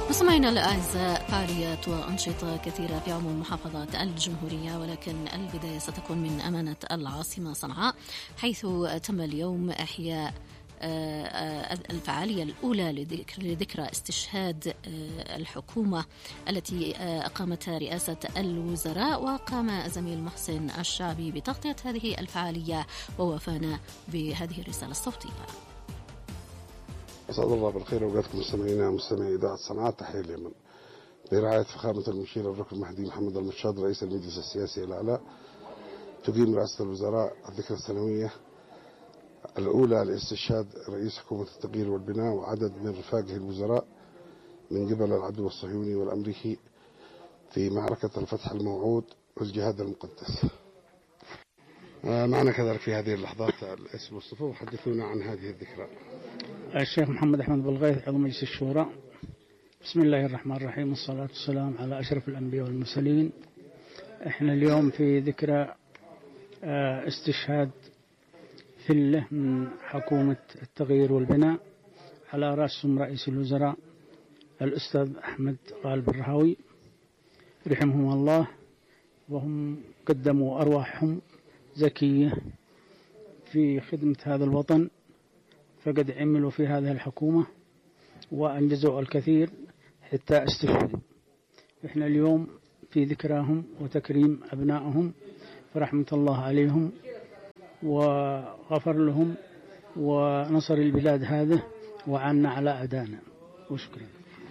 مستمعينا الأعزاء، فعاليات وأنشطة كثيرة في عموم محافظات الجمهورية، ولكن البداية ستكون من أمانة العاصمة صنعاء، حيث تم اليوم إحياء الفعالية الأولى لذكرى استشهاد الحكومة التي أقامتها رئاسة الوزراء. وقام الزميل محسن الشعبي بتغطية هذه الفعالية ووفانا بهذه الرسالة الصوتية. أسعد الله بالخير أوقاتكم مستمعينا مستمعي إذاعة صنعاء. تحية اليمن برعاية فخامة المشير الركن المهدي محمد المشاد رئيس المجلس السياسي الأعلى، تقيم رئاسة الوزراء الذكرى السنوية الأولى لاستشهاد رئيس حكومة التغيير والبناء وعدد من رفاقه الوزراء من قبل العدو الصهيوني والأمريكي في معركة الفتح الموعود والجهاد المقدس. معنا كذلك في هذه اللحظات الاسم والصفوف، حدثونا عن هذه الذكرى. الشيخ محمد أحمد بالغيث عضو مجلس الشورى. بسم الله الرحمن الرحيم، والصلاة والسلام على أشرف الأنبياء والمرسلين. احنا اليوم في ذكرى استشهاد فله من حكومة التغيير والبناء، على رأسهم رئيس الوزراء الأستاذ أحمد غالب الرهاوي رحمهم الله، وهم قدموا أرواحهم زكية في خدمة هذا الوطن، فقد عملوا في هذه الحكومة وأنجزوا الكثير حتى استشهدوا. إحنا اليوم في ذكراهم وتكريم أبنائهم، فرحمة الله عليهم وغفر لهم ونصر البلاد هذا وعنا على أعدائنا، وشكرا.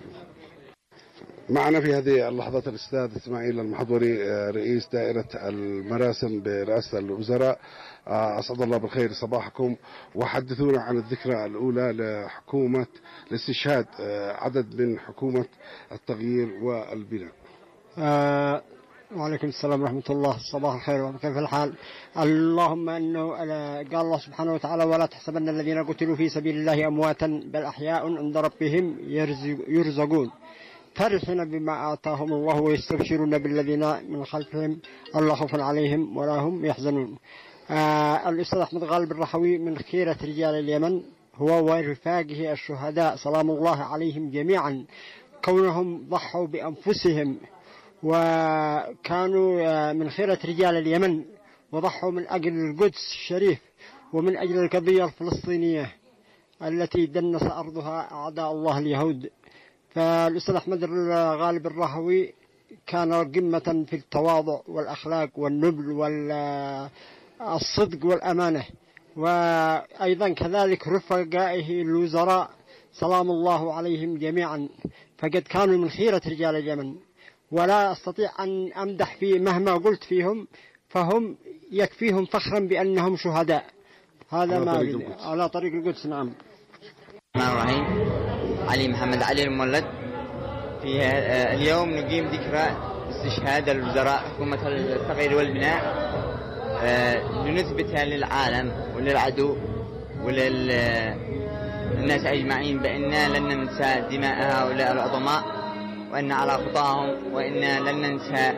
معنا في هذه اللحظات الأستاذ إسماعيل المحضوري رئيس دائرة المراسم برئاسة الوزراء. أسعد الله بالخير صباحكم، وحدثونا عن الذكرى الأولى لحكومة لاستشهاد عدد من حكومة التغيير والبناء. وعليكم السلام ورحمة الله. صباح الخير وكيف الحال؟ اللهم أنه قال الله سبحانه وتعالى: ولا تحسبن الذين قتلوا في سبيل الله أمواتا بل أحياء عند ربهم يرزقون فرحين بما آتاهم الله ويستبشرون بالذين من خلفهم ألا خوف عليهم ولا هم يحزنون. الأستاذ أحمد غالب الرهاوي من خيرة رجال اليمن، هو ورفاقه الشهداء سلام الله عليهم جميعا، كونهم ضحوا بأنفسهم وكانوا من خيرة رجال اليمن وضحوا من أجل القدس الشريف ومن أجل القضية الفلسطينية التي دنس أرضها أعداء الله اليهود. فالأستاذ أحمد غالب الرهاوي كان قمة في التواضع والأخلاق والنبل والصدق والأمانة، وأيضا كذلك رفقائه الوزراء سلام الله عليهم جميعا، فقد كانوا من خيرة رجال اليمن، ولا أستطيع أن أمدح فيه مهما قلت فيهم، فهم يكفيهم فخرا بأنهم شهداء. هذا ما على طريق القدس. نعم. الرحيم علي محمد علي المولد. في اليوم نقيم ذكرى استشهاد الوزراء حكومة التغيير والبناء، لنثبتها للعالم وللعدو وللناس أجمعين بأننا لن ننسى دماء هؤلاء العظماء، وأن على خطاهم، وأن لن ننسى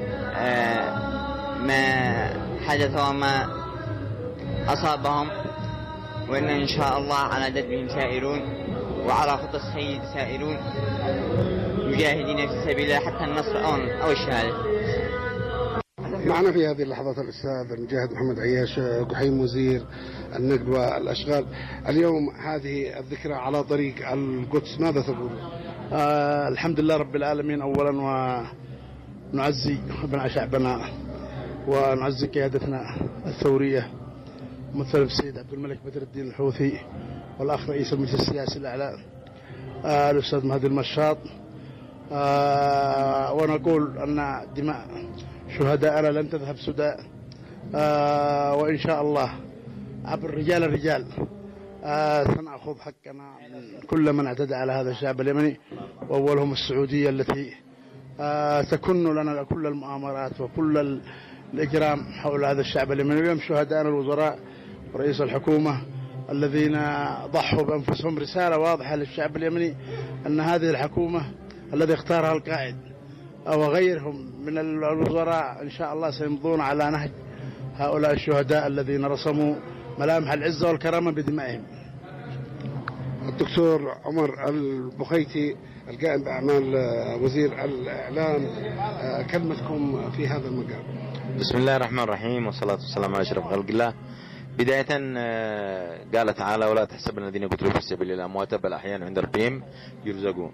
ما حدث وما أصابهم، وأن إن شاء الله على دربهم سائرون وعلى خطى السيد سائرون مجاهدين في سبيل الله حتى النصر أو الشهادة. معنا في هذه اللحظات الأستاذ المجاهد محمد عياش قحيم وزير النقل والأشغال. اليوم هذه الذكرى على طريق القدس، ماذا تقول؟ الحمد لله رب العالمين. أولا ونعزي ابناء شعبنا ونعزي قيادتنا الثورية مثل السيد عبد الملك بدر الدين الحوثي، والأخ رئيس المجلس السياسي الأعلى الأستاذ مهدي المشاط، ونقول أن دماء شهداءنا لن تذهب سدى، وإن شاء الله عبر الرجال سنأخذ حقنا من كل من اعتدى على هذا الشعب اليمني، وأولهم السعودية التي تكن لنا كل المؤامرات وكل الإجرام حول هذا الشعب اليمني. اليوم شهداءنا الوزراء ورئيس الحكومة الذين ضحوا بأنفسهم رسالة واضحة للشعب اليمني أن هذه الحكومة الذي اختارها القائد وغيرهم من الوزراء إن شاء الله سيمضون على نهج هؤلاء الشهداء الذين رسموا ملامح العزة والكرامة بدمائهم. الدكتور عمر البخيتي القائم بأعمال وزير الإعلام، كلمتكم في هذا المقام. بسم الله الرحمن الرحيم، والصلاة والسلام على أشرف خلق الله. بداية قال تعالى: ولا تحسبن الذين قتلوا في سبيل الله أمواتا بل أحياء عند ربهم يرزقون.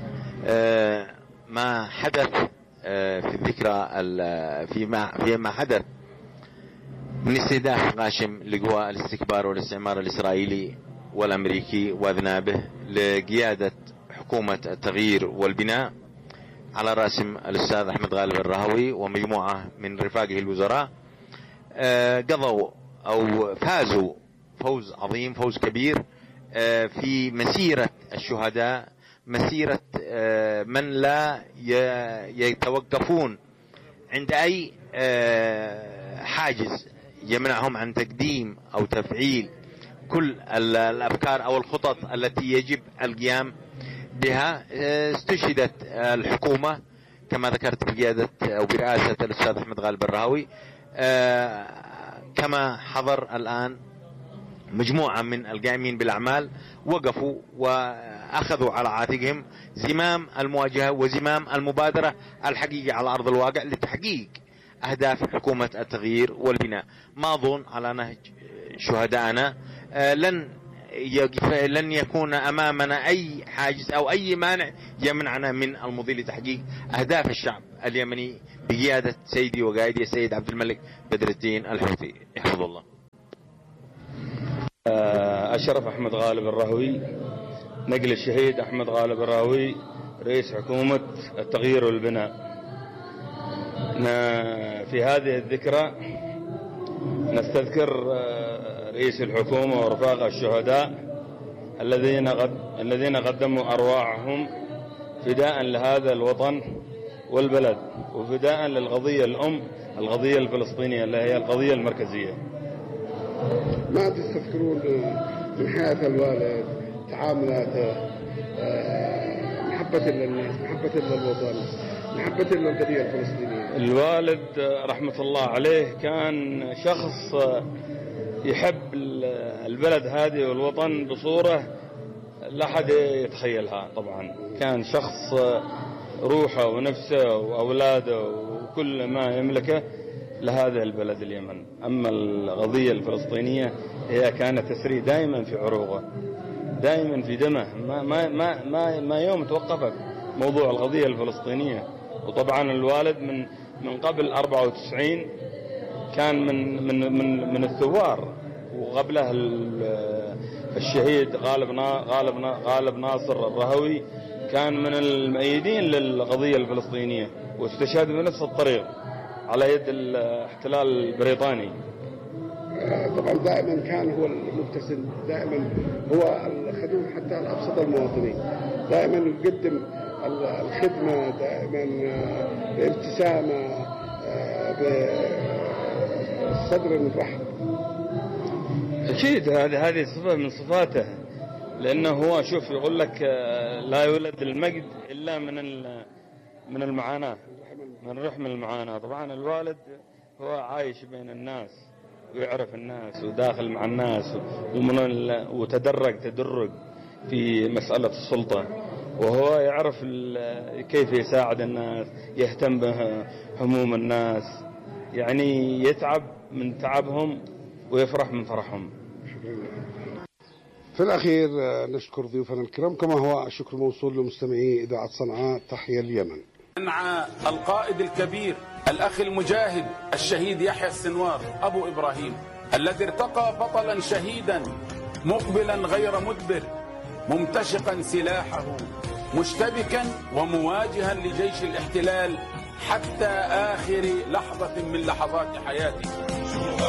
ما حدث في الذكرى فيما حدث من استهداف غاشم لقوى الاستكبار والاستعمار الإسرائيلي والأمريكي وأذنابه لقيادة حكومة التغيير والبناء على راسم الأستاذ أحمد غالب الرهوي ومجموعة من رفاقه الوزراء، قضوا أو فازوا فوز عظيم، فوز كبير في مسيرة الشهداء، مسيرة من لا يتوقفون عند أي حاجز يمنعهم عن تقديم أو تفعيل كل الأفكار أو الخطط التي يجب القيام بها. استشهدت الحكومة كما ذكرت بقيادة أو برئاسة الأستاذ أحمد غالب الرهوي، كما حضر الآن مجموعة من القائمين بالأعمال وقفوا وأخذوا على عاتقهم زمام المواجهة وزمام المبادرة الحقيقية على أرض الواقع لتحقيق أهداف حكومة التغيير والبناء. ما أظن على نهج شهدائنا لن يكون أمامنا أي حاجز أو أي مانع يمنعنا من المضي لتحقيق أهداف الشعب اليمني بقيادة سيدي وقائدي السيد عبد الملك بدر الدين الحوثي يحفظ الله. أشرف أحمد غالب الرهوي، نقل الشهيد أحمد غالب الرهوي رئيس حكومة التغيير والبناء. في هذه الذكرى نستذكر رئيس الحكومة ورفاق الشهداء الذين قدموا أرواحهم فداء لهذا الوطن والبلد، وفداء للقضية الأم، القضية الفلسطينية اللي هي القضية المركزية. ما تستذكرون من حياة الوالد، تعاملاته، محبة للناس، محبة للوطن، محبة للقضية الفلسطينية؟ الوالد رحمة الله عليه كان شخص يحب البلد هذه والوطن بصورة لا أحد يتخيلها. طبعا كان شخص روحه ونفسه وأولاده وكل ما يملكه لهذا البلد اليمن. أما القضية الفلسطينية هي كانت تسري دائما في عروقه، دائما في دمه، ما يوم توقفت موضوع القضية الفلسطينية. وطبعا الوالد من قبل 94 كان من الثوار، وقبله الشهيد غالب ناصر الرهوي كان من المؤيدين للقضية الفلسطينية، واستشهد بنفس الطريق على يد الاحتلال البريطاني. طبعا دائما كان هو المبتسم، دائما هو الخدوم حتى الأبسط المواطنين، دائما يقدم الخدمة، دائما بابتسامة، بصدر رحب. أكيد هذه صفة من صفاته، لأنه هو شوف يقول لك لا يولد المجد إلا من المعاناة، من رحم المعاناة. طبعا الوالد هو عايش بين الناس ويعرف الناس وداخل مع الناس وتدرج في مسألة السلطة، وهو يعرف كيف يساعد الناس، يهتم بهموم الناس، يعني يتعب من تعبهم ويفرح من فرحهم. في الأخير نشكر ضيوفنا الكرام، كما هو الشكر موصول لمستمعي إذاعة صنعاء. تحيا اليمن. مع القائد الكبير الأخ المجاهد الشهيد يحيى السنوار أبو إبراهيم، الذي ارتقى بطلا شهيدا مقبلا غير مدبر، ممتشقا سلاحه، مشتبكا ومواجها لجيش الاحتلال حتى آخر لحظة من لحظات حياته.